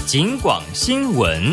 警广新闻。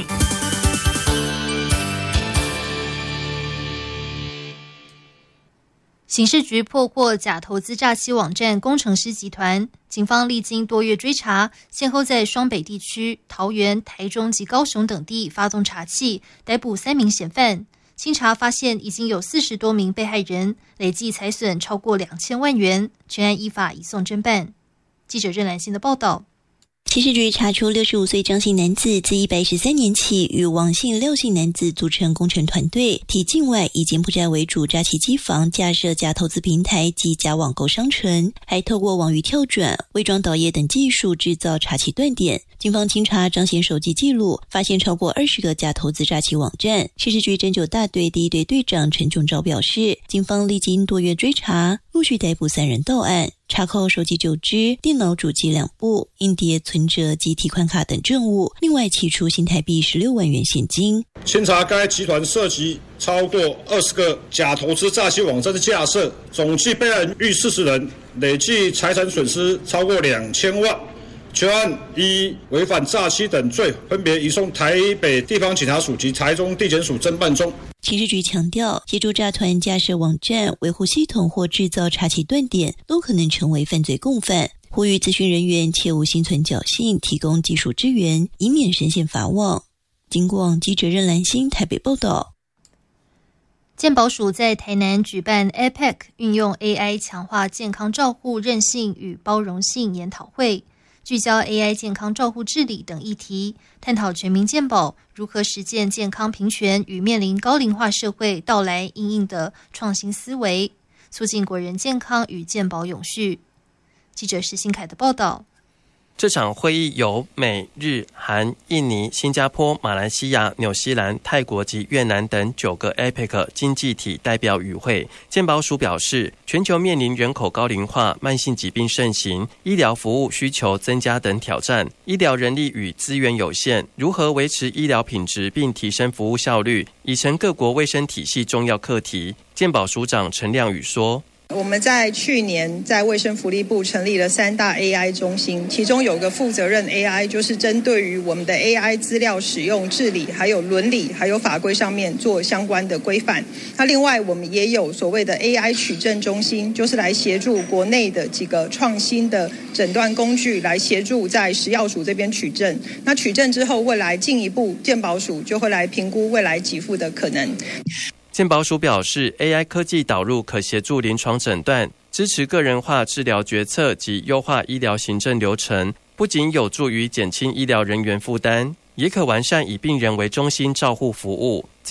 刑事局破获假投资诈欺网站工程师集团，警方历经多月追查，先后在双北地区、桃园、台中及高雄等地发动查缉，逮捕3名嫌犯。清查发现，已经有40多名被害人，累计财损超过2000万元，全案依法移送侦办。记者任兰心的报道。 刑事局查出65岁张姓男子自113年起与王姓廖姓男子组成工程团队，替境外以柬埔寨为主诈欺机房架设假投资平台及假网购商城，还透过网域跳转、伪装导页等技术制造查欺断点。警方清查张姓手机记录，发现超过20个假投资诈欺网站。刑事局侦9大队第1队队长陈仲昭表示，警方历经多月追查，陆续逮捕3人到案。查扣手机9只、电脑主机2部、硬碟、存折及提款卡等证物，另外起出新台币16万元现金。 清查该集团涉及超过20个假投资诈欺网站的架设，总计被害人逾40人，累计财产损失超过2000万。全案依违反诈欺等罪，分别移送台北地方警察署及台中地检署侦办中。 刑事局强调，协助诈团架设网站、维护系统或制造查欺断点，都可能成为犯罪共犯。呼吁咨询人员切勿心存侥幸，提供技术支援，以免深陷法网。警广记者任兰心台北报道。 健保署在台南举办 APEC 运用 AI 强化健康照护韧性与包容性研讨会，聚焦 AI 健康照护治理等议题，探讨全民健保如何实践健康平权与面临高龄化社会到来因应的创新思维，促进国人健康与健保永续。记者石新凯的报道。 这场会议由美、日、韩、印尼、新加坡、马来西亚、纽西兰、泰国及越南等9个 APEC 经济体代表与会。健保署表示，全球面临人口高龄化、慢性疾病盛行、医疗服务需求增加等挑战，医疗人力与资源有限，如何维持医疗品质并提升服务效率，已成各国卫生体系重要课题。健保署长陈亮宇说， 我们在去年在卫生福利部成立了3大 AI 中心，其中有个负责任 AI 就是针对于我们的 AI 资料使用治理还有伦理还有法规上面做相关的规范。那另外我们也有所谓的 AI 取证中心，就是来协助国内的几个创新的诊断工具来协助在食药署这边取证。那取证之后，未来进一步健保署就会来评估未来给付的可能。 健保署表示 ，AI 科技导入可协助临床诊断，支持个人化治疗决策及优化医疗行政流程，不仅有助于减轻医疗人员负担，也可完善以病人为中心照护服务。